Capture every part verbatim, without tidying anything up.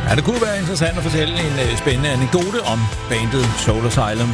Ja, det kunne være interessant at fortælle en uh, spændende anekdote om bandet Soul Asylum.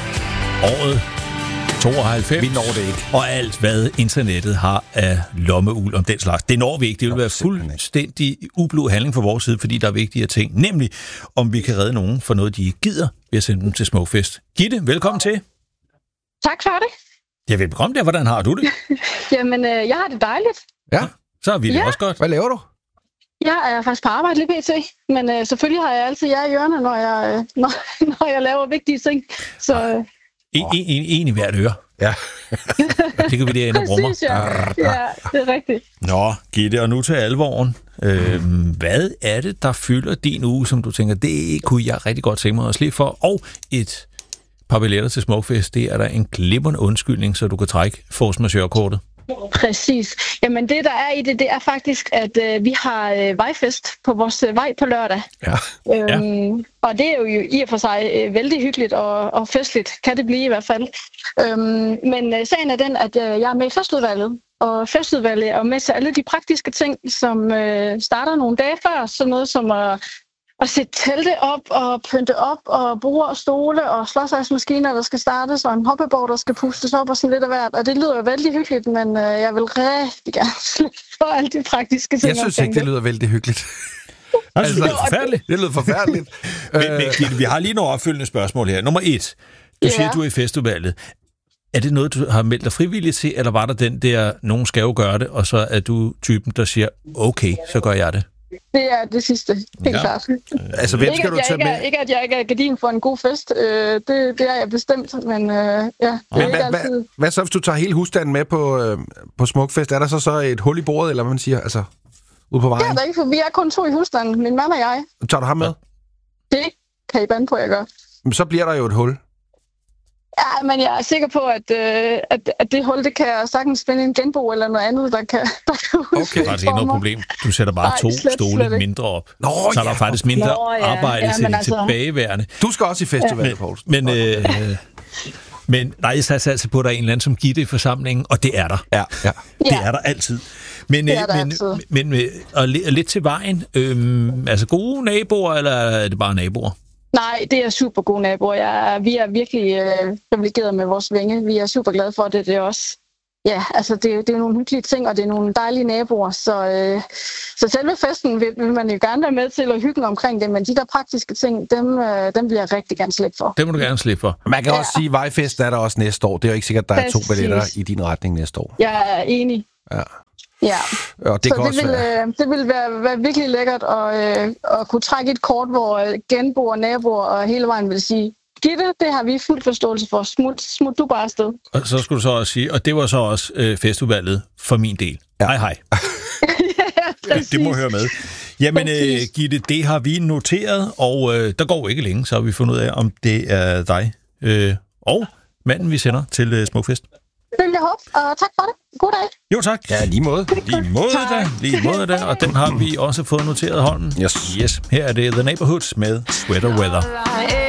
Året tooghalvfems. Vi når det ikke. Og alt, hvad internettet har af lommeuld om den slags. Det når vi ikke. Det vil være fuldstændig ublu handling fra vores side, fordi der er vigtige ting. Nemlig, om vi kan redde nogen for noget, de ikke gider, ved at sende dem til Smukfest. Gitte, velkommen til. Tak for det. Ja, velkommen der. Hvordan har du det? Jamen, øh, jeg har det dejligt. Ja. Så har vi det Ja. også godt. Hvad laver du? Jeg er faktisk på arbejde lige pt. Men øh, selvfølgelig har jeg altid jer i ørerne, når jeg, øh, når, når jeg laver vigtige ting. Så øh, En, en, en, en i hvert øre. Ja. Det kan vi derinde og brummer. præcis, ja. Ja, det er rigtigt. Nå, Gitte, og nu til alvoren. Øh, hvad er det, der fylder din uge, som du tænker, det kunne jeg rigtig godt tænke mig at slippe for? Og et par billetter til Smukfest, det er der en glimrende undskyldning, så du kan trække force majeure-kortet. Præcis. Jamen det, der er i det, det er faktisk, at øh, vi har øh, vejfest på vores øh, vej på lørdag. Ja. Øhm, ja. Og det er jo i og for sig øh, vældig hyggeligt og, og festligt, kan det blive i hvert fald. Øhm, men øh, sagen er den, at øh, jeg er med i festudvalget, og festudvalget er med til alle de praktiske ting, som øh, starter nogle dage før, sådan noget som at at sætte telte op og pynte op og borde og stole og slåsejsmaskiner, der skal startes, og en hoppeborg, der skal pustes op og sådan lidt af hvert. Og det lyder jo vældig hyggeligt, men øh, jeg vil rigtig gerne slippe for alle de praktiske ting. Jeg synes ikke, det lyder vældig hyggeligt. Altså, det lyder forfærdeligt. Det lyder forfærdeligt. Men, men, Gitte, vi har lige nogle opfølgende spørgsmål her. Nummer et. Du Ja. siger, du er i festudvalget. Er det noget, du har meldt dig frivilligt til, eller var der den der, nogen skal jo gøre det, og så er du typen, der siger, okay, så gør jeg det? Det er det sidste, helt Ja. klart. Altså, hvem Ikke skal at, du jeg tage ikke er, med? ikke, at jeg ikke er gardin for en god fest. Øh, det, det er jeg bestemt, men øh, ja, det er Men ikke hvad, altid. hvad, hvad så, hvis du tager hele husstanden med på, øh, på Smukfest? Er der så, så et hul i bordet, eller hvad man siger? Altså, ude på Det er vejen? der ikke, for vi er kun to i husstanden, min mand og jeg. Tager du ham med? Det kan I bande på, jeg gør. Men så bliver der jo et hul. Ja, men jeg er sikker på, at, øh, at, at det hul, det kan jeg sagtens finde en genbo eller noget andet, der kan, der kan Okay. Det er faktisk ikke noget problem. Du sætter bare Nej, to slet, stole slet ikke. mindre op. Nå, så er der ja. faktisk mindre Nå, ja. arbejde Ja, til men de altså- tilbageværende. Du skal også i festival, Poulsen. Men, øh, men nej, jeg satser altså på, at der er en eller anden som Gitte i forsamlingen, og det er der. Ja, ja. Det Ja. er der altid. Men, Det er øh, der men, altid. men, men og, li- og lidt til vejen. Øhm, altså gode naboer, eller er det bare naboer? Nej, det er super gode naboer. Jeg er, vi er virkelig øh, privilegeret med vores vinge. Vi er super glade for det. Det er også, ja, altså det, det er nogle hyggelige ting, og det er nogle dejlige naboer. Så, øh, så selve festen vil, vil man jo gerne være med til at hygge omkring det, men de der praktiske ting, dem, øh, dem vil jeg rigtig gerne slippe for. Det må du gerne slippe for. Man kan Ja. også sige, at Vejfest er der også næste år. Det er jo ikke sikkert, at der er to Præcis. billetter i din retning næste år. Jeg er enig. Ja. Ja. Og det Så kan det også vil, være... øh, det vil være, være virkelig lækkert at, øh, at kunne trække et kort, hvor øh, genboer, naboer og hele vejen vil sige, Gitte, det har vi fuld forståelse for. Smut, smut du bare afsted. Og så skulle du så også sige, og det var så også øh, festudvalget for min del. Ja. Hej hej. Ja, præcis. Det må høre med. Jamen, øh, Præcis. Gitte, det har vi noteret, og øh, der går ikke længe, så har vi fundet ud af, om det er dig øh, og manden, vi sender til øh, Smukfest. Det vil jeg håbe, og tak for det. God dag. Jo, tak. Ja, lige måde. Lige måde da, lige måde da, og den har vi også fået noteret hånden. Yes. Yes, her er det The Neighborhoods med Sweater Weather. I